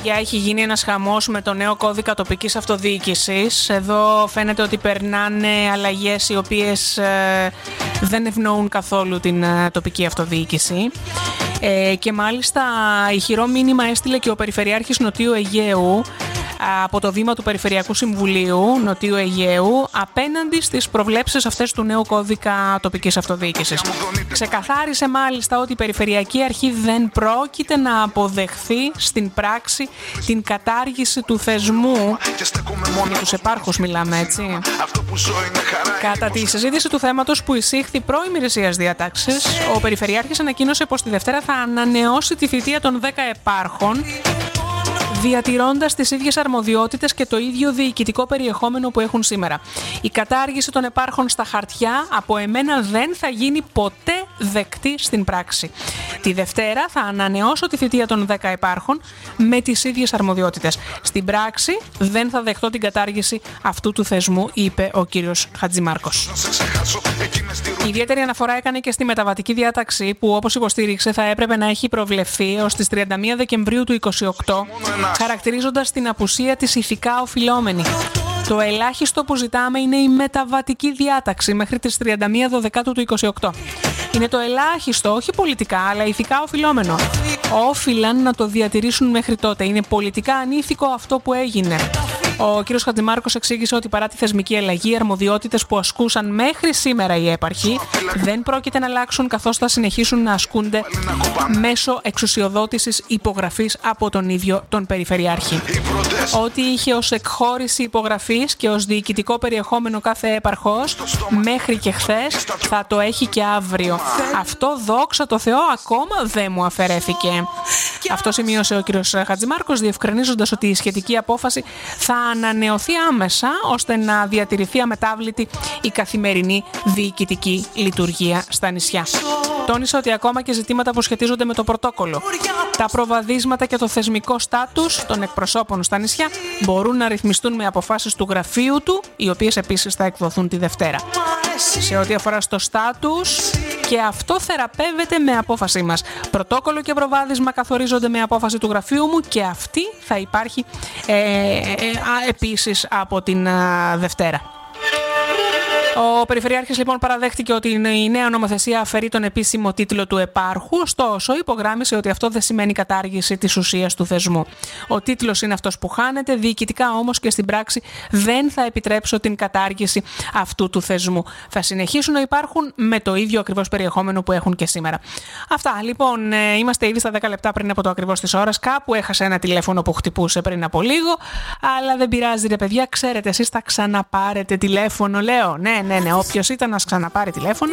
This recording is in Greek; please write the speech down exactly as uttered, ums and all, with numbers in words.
Παιδιά, έχει γίνει ένας χαμός με το νέο κώδικα τοπικής αυτοδιοίκησης. Εδώ φαίνεται ότι περνάνε αλλαγές οι οποίες ε, δεν ευνοούν καθόλου την ε, τοπική αυτοδιοίκηση. Ε, και μάλιστα ηχηρό μήνυμα έστειλε και ο Περιφερειάρχης Νοτιού Αιγαίου από το Δήμα του Περιφερειακού Συμβουλίου Νοτιού Αιγαίου απέναντι στις προβλέψεις αυτές του νέου κώδικα τοπικής αυτοδιοίκησης. Ξεκαθάρισε μάλιστα ότι η Περιφερειακή Αρχή δεν πρόκειται να αποδεχθεί στην πράξη την κατάργηση του θεσμού. Για τους επάρχους μιλάμε, έτσι. Κατά τη συζήτηση του θέματος που εισήχθη προημερησίας διατάξης, ο Περιφερειάρχης ανακοίνωσε πως τη Δευτέρα θα ανανεώσει τη θητεία των δέκα επάρχων, διατηρώντας τις ίδιες αρμοδιότητες και το ίδιο διοικητικό περιεχόμενο που έχουν σήμερα. Η κατάργηση των επάρχων στα χαρτιά από εμένα δεν θα γίνει ποτέ δεκτή στην πράξη. Τη Δευτέρα θα ανανεώσω τη θητεία των δέκα επάρχων με τις ίδιες αρμοδιότητες. Στην πράξη δεν θα δεχτώ την κατάργηση αυτού του θεσμού, είπε ο κύριος Χατζημάρκος. Η ιδιαίτερη αναφορά έκανε και στη μεταβατική διάταξη που, όπως υποστήριξε, θα έπρεπε να έχει προβλεφθεί ως τις τριάντα μία Δεκεμβρίου του είκοσι οκτώ, χαρακτηρίζοντας την απουσία της ηθικά οφειλόμενη. Το ελάχιστο που ζητάμε είναι η μεταβατική διάταξη μέχρι τις τριάντα μία Δεκεμβρίου του είκοσι οκτώ. Είναι το ελάχιστο, όχι πολιτικά, αλλά ηθικά οφειλόμενο. Όφυλαν να το διατηρήσουν μέχρι τότε. Είναι πολιτικά ανήθικο αυτό που έγινε. Ο κ. Χατζημάρκος εξήγησε ότι παρά τη θεσμική αλλαγή, οι αρμοδιότητες που ασκούσαν μέχρι σήμερα οι έπαρχοι δεν πρόκειται να αλλάξουν, καθώς θα συνεχίσουν να ασκούνται μέσω εξουσιοδότησης υπογραφής από τον ίδιο τον Περιφερειάρχη. Ό,τι είχε ως εκχώρηση υπογραφής και ως διοικητικό περιεχόμενο κάθε έπαρχος μέχρι και χθες θα το έχει και αύριο. Αυτό, δόξα τω Θεώ, ακόμα δεν μου αφαιρέθηκε. Αυτό σημείωσε ο κ. Χατζημάρκος, διευκρινίζοντας ότι η σχετική απόφαση θα ανανεωθεί άμεσα ώστε να διατηρηθεί αμετάβλητη η καθημερινή διοικητική λειτουργία στα νησιά. Τόνισε ότι ακόμα και ζητήματα που σχετίζονται με το πρωτόκολλο, τα προβαδίσματα και το θεσμικό στάτους των εκπροσώπων στα νησιά μπορούν να ρυθμιστούν με αποφάσεις του γραφείου του, οι οποίες επίσης θα εκδοθούν τη Δευτέρα. Σε ό,τι αφορά στο στάτους, και αυτό θεραπεύεται με απόφασή μας. Πρωτόκολλο και προβάδισμα καθορίζονται με απόφαση του γραφείου μου και αυτή θα υπάρχει ε, ε, ε, επίσης από την ε, Δευτέρα. Ο Περιφερειάρχης λοιπόν παραδέχτηκε ότι η νέα νομοθεσία αφαιρεί τον επίσημο τίτλο του επάρχου, ωστόσο υπογράμμισε ότι αυτό δεν σημαίνει κατάργηση της ουσίας του θεσμού. Ο τίτλος είναι αυτός που χάνεται, διοικητικά όμως και στην πράξη δεν θα επιτρέψω την κατάργηση αυτού του θεσμού. Θα συνεχίσουν να υπάρχουν με το ίδιο ακριβώς περιεχόμενο που έχουν και σήμερα. Αυτά λοιπόν, είμαστε ήδη στα δέκα λεπτά πριν από το ακριβώς της ώρας. Κάπου έχασα ένα τηλέφωνο που χτυπούσε πριν από λίγο, αλλά δεν πειράζει ρε παιδιά, ξέρετε εσείς θα ξαναπάρετε τηλέφωνο, λέω. Ναι, ναι, ναι, όποιος ήταν να ξαναπάρει τηλέφωνο.